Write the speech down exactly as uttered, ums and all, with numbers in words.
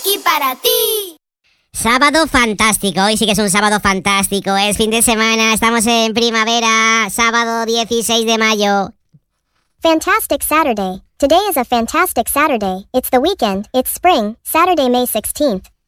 y para ti. Sábado fantástico, hoy sí que es un sábado fantástico, es fin de semana, estamos en primavera, sábado dieciséis de mayo. Fantastic Saturday. Today is a fantastic Saturday. It's the weekend. It's spring, Saturday, May sixteenth.